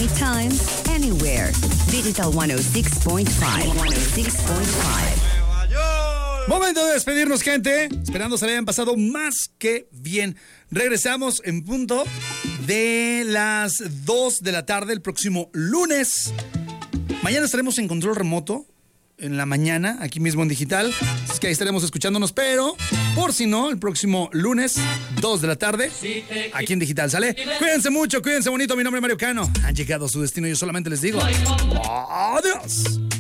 anytime, anywhere. Digital 106.5. 106.5. Momento de despedirnos, gente. Esperando se le hayan pasado más que bien. Regresamos en punto de las 2 de la tarde el próximo lunes. Mañana estaremos en control remoto en la mañana, aquí mismo en digital. Es que ahí estaremos escuchándonos, pero por si no, el próximo lunes, 2 de la tarde, aquí en digital, ¿sale? Cuídense mucho, cuídense bonito. Mi nombre es Mario Cano. Han llegado a su destino, yo solamente les digo adiós.